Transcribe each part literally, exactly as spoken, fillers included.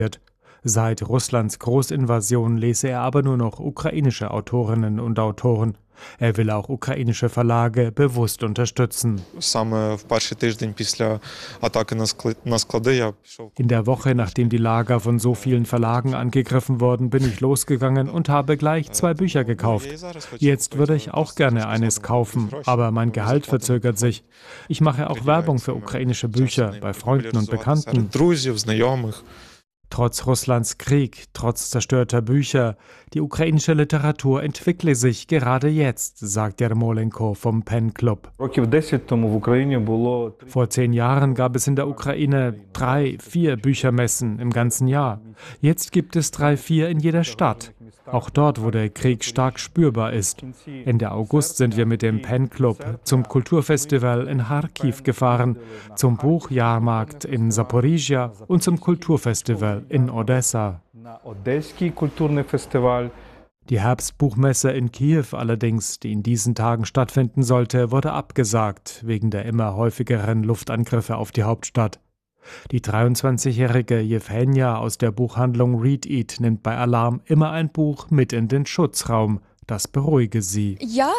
Seit Russlands Großinvasion lese er aber nur noch ukrainische Autorinnen und Autoren. Er will auch ukrainische Verlage bewusst unterstützen. In der Woche, nachdem die Lager von so vielen Verlagen angegriffen wurden, bin ich losgegangen und habe gleich zwei Bücher gekauft. Jetzt würde ich auch gerne eines kaufen, aber mein Gehalt verzögert sich. Ich mache auch Werbung für ukrainische Bücher bei Freunden und Bekannten. Trotz Russlands Krieg, trotz zerstörter Bücher, die ukrainische Literatur entwickle sich gerade jetzt, sagt Jermolenko vom Pen Club. Vor zehn Jahren gab es in der Ukraine drei, vier Büchermessen im ganzen Jahr. Jetzt gibt es drei, vier in jeder Stadt. Auch dort, wo der Krieg stark spürbar ist. Ende August sind wir mit dem Pen Club zum Kulturfestival in Charkiw gefahren, zum Buchjahrmarkt in Saporizhia und zum Kulturfestival in Odessa. Die Herbstbuchmesse in Kiew allerdings, die in diesen Tagen stattfinden sollte, wurde abgesagt, wegen der immer häufigeren Luftangriffe auf die Hauptstadt. Die dreiundzwanzigjährige Jewhenja aus der Buchhandlung Read Eat nimmt bei Alarm immer ein Buch mit in den Schutzraum. Das beruhige sie.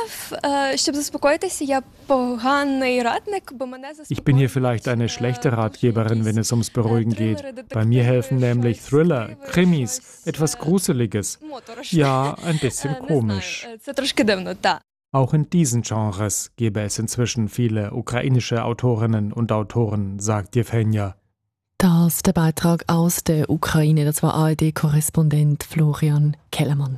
Ich bin hier vielleicht eine schlechte Ratgeberin, wenn es ums Beruhigen geht. Bei mir helfen nämlich Thriller, Krimis, etwas Gruseliges. Ja, ein bisschen komisch. Auch in diesen Genres gäbe es inzwischen viele ukrainische Autorinnen und Autoren, sagt Jewhenja. Das ist der Beitrag aus der Ukraine. Das war A R D-Korrespondent Florian Kellermann.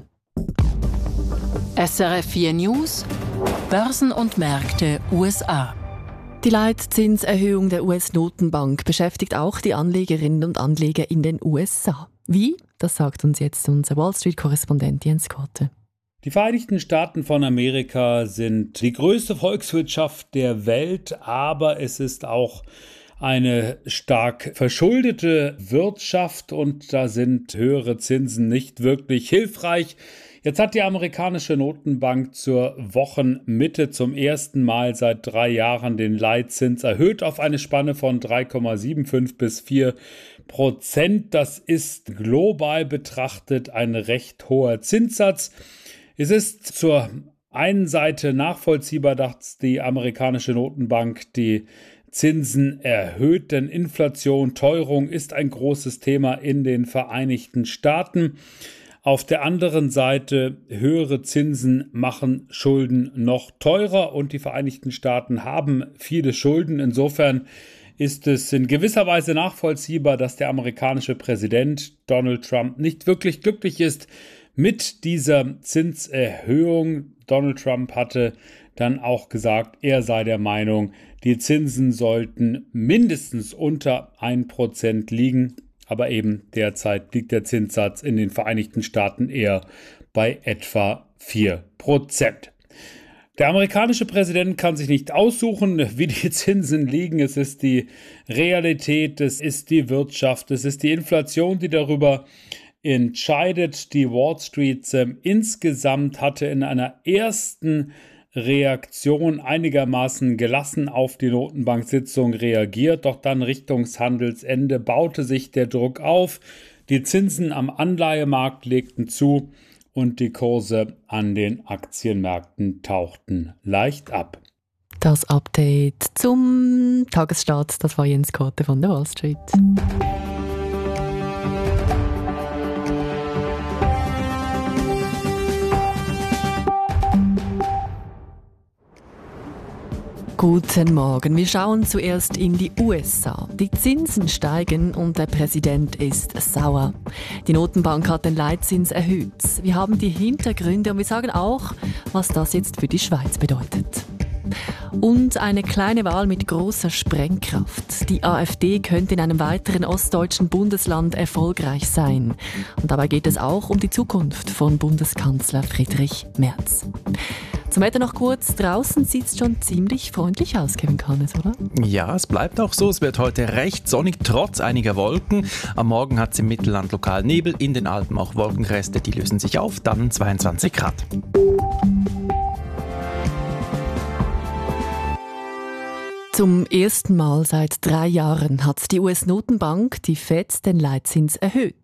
S R F vier News, Börsen und Märkte U S A. Die Leitzinserhöhung der U S-Notenbank beschäftigt auch die Anlegerinnen und Anleger in den U S A. Wie? Das sagt uns jetzt unser Wall Street-Korrespondent Jens Korte. Die Vereinigten Staaten von Amerika sind die größte Volkswirtschaft der Welt, aber es ist auch eine stark verschuldete Wirtschaft und da sind höhere Zinsen nicht wirklich hilfreich. Jetzt hat die amerikanische Notenbank zur Wochenmitte zum ersten Mal seit drei Jahren den Leitzins erhöht auf eine Spanne von drei Komma fünfundsiebzig bis vier Prozent. Das ist global betrachtet ein recht hoher Zinssatz. Es ist zur einen Seite nachvollziehbar, dass die amerikanische Notenbank die Zinsen erhöht, denn Inflation, Teuerung ist ein großes Thema in den Vereinigten Staaten. Auf der anderen Seite, höhere Zinsen machen Schulden noch teurer und die Vereinigten Staaten haben viele Schulden. Insofern ist es in gewisser Weise nachvollziehbar, dass der amerikanische Präsident Donald Trump nicht wirklich glücklich ist mit dieser Zinserhöhung. Donald Trump hatte dann auch gesagt, er sei der Meinung, die Zinsen sollten mindestens unter ein Prozent liegen. Aber eben derzeit liegt der Zinssatz in den Vereinigten Staaten eher bei etwa vier Prozent. Der amerikanische Präsident kann sich nicht aussuchen, wie die Zinsen liegen. Es ist die Realität, es ist die Wirtschaft, es ist die Inflation, die darüber entscheidet. Die Wall Street äh, insgesamt hatte in einer ersten Reaktion einigermaßen gelassen auf die Notenbank-Sitzung reagiert, doch dann Richtung Handelsende baute sich der Druck auf. Die Zinsen am Anleihemarkt legten zu und die Kurse an den Aktienmärkten tauchten leicht ab. Das Update zum Tagesstart, das war Jens Korte von der Wall Street. Guten Morgen. Wir schauen zuerst in die U S A. Die Zinsen steigen und der Präsident ist sauer. Die Notenbank hat den Leitzins erhöht. Wir haben die Hintergründe und wir sagen auch, was das jetzt für die Schweiz bedeutet. Und eine kleine Wahl mit großer Sprengkraft. Die AfD könnte in einem weiteren ostdeutschen Bundesland erfolgreich sein. Und dabei geht es auch um die Zukunft von Bundeskanzler Friedrich Merz. Zum Wetter noch kurz. Draußen sieht es schon ziemlich freundlich aus, Kevin Karnes, oder? Ja, es bleibt auch so. Es wird heute recht sonnig, trotz einiger Wolken. Am Morgen hat es im Mittelland lokal Nebel, in den Alpen auch Wolkenreste, die lösen sich auf, dann zweiundzwanzig Grad. Zum ersten Mal seit drei Jahren hat die U S-Notenbank, die Fed, den Leitzins erhöht.